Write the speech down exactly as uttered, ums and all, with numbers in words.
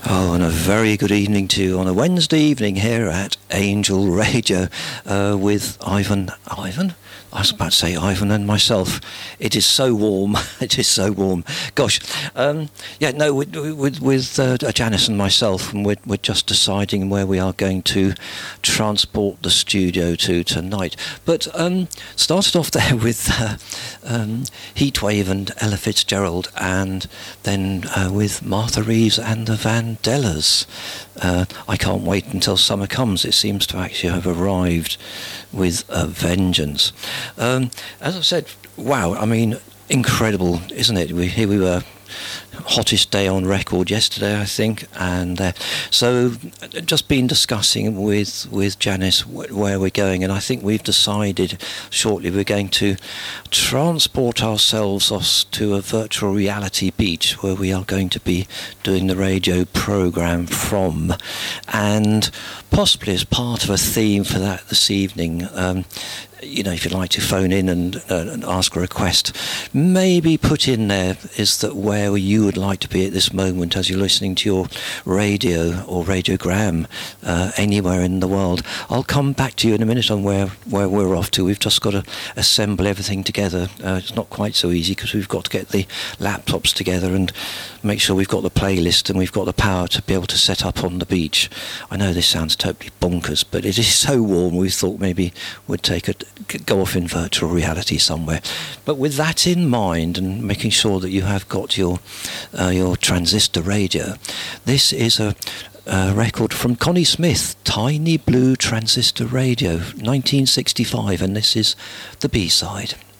Oh, and a very good evening to you on a Wednesday evening here at Angel Radio uh, with Ivan. Ivan? I was about to say Ivan and myself. It is so warm. It is so warm. Gosh. Um, yeah, no, with, with, with uh, Janice and myself, and we're, we're just deciding where we are going to transport the studio to tonight. But um, started off there with uh, um, Heatwave and Ella Fitzgerald, and then uh, with Martha Reeves and the Vandellas. Uh, I can't wait until summer comes. It seems to actually have arrived with a vengeance. Um, as I said, wow, I mean, incredible, isn't it? We, here we were, hottest day on record yesterday, I think, and uh, so just been discussing with with Janice wh- where we're going, and I think we've decided shortly we're going to transport ourselves us to a virtual reality beach where we are going to be doing the radio program from, and possibly as part of a theme for that this evening. Um, you know, if you'd like to phone in and, uh, and ask a request, maybe put in there is that where you would like to be at this moment as you're listening to your radio or radiogram uh, anywhere in the world. I'll come back to you in a minute on where, where we're off to. We've just got to assemble everything together. Uh, it's not quite so easy because we've got to get the laptops together and make sure we've got the playlist and we've got the power to be able to set up on the beach. I know this sounds totally bonkers, but it is so warm we thought maybe we'd take a go off in virtual reality somewhere. But with that in mind and making sure that you have got your uh, your transistor radio, this is a, a record from Connie Smith, Tiny Blue Transistor Radio, nineteen sixty-five, and this is the B-side.